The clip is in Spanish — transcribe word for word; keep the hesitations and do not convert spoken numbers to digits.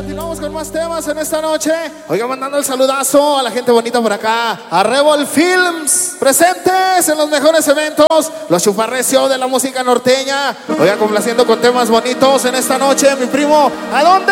continuamos con más temas en esta noche. Oiga, mandando el saludazo a la gente bonita por acá, a Rebel Films, presentes en los mejores eventos, los chufarrecio de la música norteña. Oiga, complaciendo con temas bonitos en esta noche, mi primo. ¿A dónde?